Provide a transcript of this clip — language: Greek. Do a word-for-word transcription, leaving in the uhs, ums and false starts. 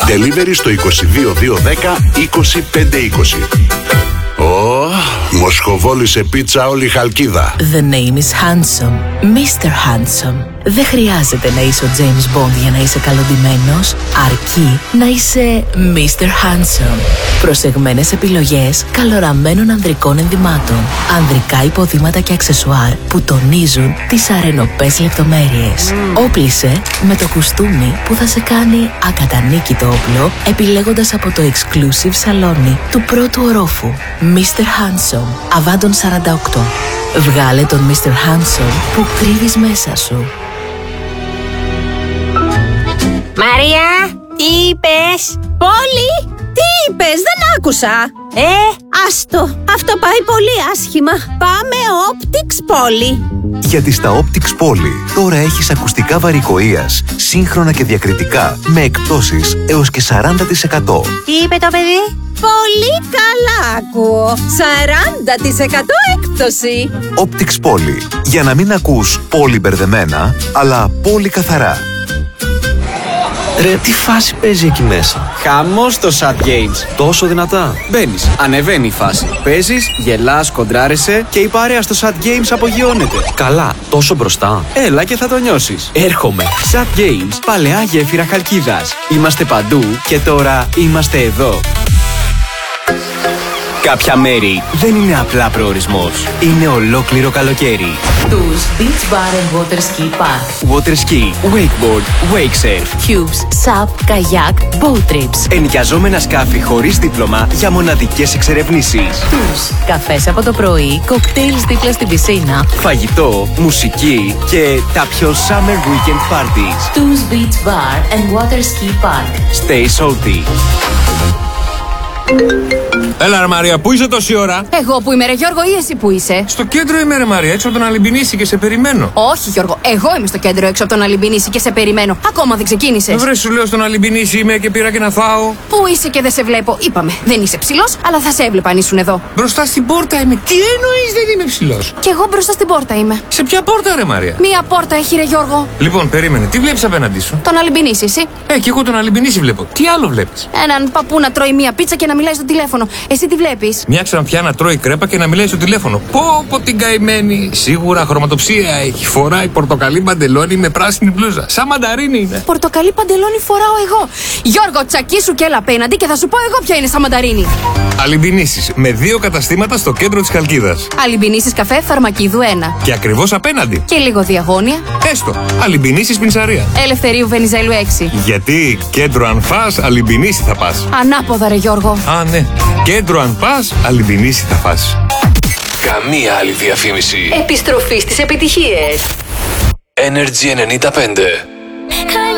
Delivery στο είκοσι δύο δύο δέκα είκοσι πέντε είκοσι. Ω, μοσχοβόλησε πίτσα όλη η Χαλκίδα. The name is Handsome. μίστερ Handsome. Δεν χρειάζεται να είσαι ο James Bond για να είσαι καλοντυμένος, αρκεί να είσαι μίστερ Handsome. Προσεγμένες επιλογές καλοραμένων ανδρικών ενδυμάτων, ανδρικά υποδήματα και αξεσουάρ που τονίζουν τις αρενοπές λεπτομέρειες. Mm. Όπλισε με το κουστούμι που θα σε κάνει ακατανίκητο όπλο, επιλέγοντας από το exclusive σαλόνι του πρώτου ορόφου. μίστερ Handsome, Αβάντων σαράντα οκτώ. Βγάλε τον μίστερ Handsome που κρύβεις μέσα σου. Μαρία, τι είπες? Πόλη, τι είπες? Δεν άκουσα. Ε, άστο, αυτό πάει πολύ άσχημα. Πάμε Optix Πόλη. Γιατί στα Optix Πόλη τώρα έχεις ακουστικά βαρικοείας, σύγχρονα και διακριτικά, με εκπτώσεις έως και σαράντα τοις εκατό. τι είπε το παιδί? Πολύ καλά ακούω. σαράντα τοις εκατό έκπτωση. Optix Πόλη. Για να μην ακούς πολύ μπερδεμένα, αλλά πολύ καθαρά. Ρε, τι φάση παίζει εκεί μέσα? Χαμός το Sad Games. Τόσο δυνατά? Μπαίνεις, ανεβαίνει η φάση. Παίζεις, γελάς, κοντράρεσαι και η παρέα στο Sad Games απογειώνεται. Καλά, τόσο μπροστά? Έλα και θα το νιώσεις. Έρχομαι. Sad Games, παλαιά γέφυρα Χαλκίδας. Είμαστε παντού και τώρα είμαστε εδώ. Κάποια μέρη δεν είναι απλά προορισμός. Είναι ολόκληρο καλοκαίρι. Τους Beach Bar and Water Ski Park. Water ski, wakeboard, wake surf. Cubes, sap, kayak, boat trips. Ενοικιαζόμενα σκάφη χωρίς δίπλωμα για μοναδικές εξερευνήσεις. Τους καφές από το πρωί, κοκτέιλς δίπλα στην πισίνα. Φαγητό, μουσική και τα πιο summer weekend parties. Τους Beach Bar and Water Ski Park. Stay salty. Έλα ρε Μαρία, πού είσαι τόση ώρα? Εγώ που είμαι ρε Γιώργο ή εσύ που είσαι? Στο κέντρο είμαι ρε Μαρία, έξω από τον Αλυμπινίση και σε περιμένω. Όχι Γιώργο, εγώ είμαι στο κέντρο έξω από τον Αλυμπινίση και σε περιμένω. Ακόμα δεν ξεκίνησες. Βρε, σου λέω στον Αλυμπινίση είμαι και πήρα και να φάω. Πού είσαι και δεν σε βλέπω? Είπαμε, δεν είσαι ψηλός, αλλά θα σε έβλεπα αν ήσουν εδώ. Μπροστά στην πόρτα είμαι. Τι εννοείς δεν είμαι ψηλός? Κι εγώ μπροστά στην πόρτα είμαι. Σε ποια πόρτα ρε Μαρία? Μία πόρτα έχει ρε Γιώργο. Λοιπόν, περίμενε, τι βλέπεις απέναντί σου? Τον Αλυμπινίση, εσύ? Ε, κι εγώ τον Αλυμπινίση βλέπω. Τι άλλο βλέπεις? Έναν παππού να τρώει μία πίτσα και να μιλάει στο τηλέφωνο. Εσύ τι βλέπεις? Μια ξανθιά να τρώει κρέπα και να μιλάει στο τηλέφωνο. Πω, πω την καημένη. Σίγουρα χρωματοψία έχει. Φοράει πορτοκαλί παντελόνι με πράσινη μπλούζα. Σαν μανταρίνι είναι. Πορτοκαλί παντελόνι φοράω εγώ. Γιώργο, τσακίσου και έλα απέναντι και θα σου πω εγώ ποια είναι σαν μανταρίνι. Αλυμπινίσεις με δύο καταστήματα στο κέντρο της Χαλκίδας. Αλυμπινίσεις καφέ Φαρμακίδου ένα. Και ακριβώς απέναντι. Και λίγο διαγώνια. Έστω. Αλυμπινίσεις πινσαρία. Ελευθερίου Βενιζέλου έξι. Γιατί κέντρο αν φας, Αλυμπινίση θα πας. Ανάποδα ρε Γιώργο. Α, ναι. Κέντρο αν πας, Αλυμπινίση θα φας. Καμία άλλη διαφήμιση. Επιστροφή στις επιτυχίες. Energy ενενήντα πέντε.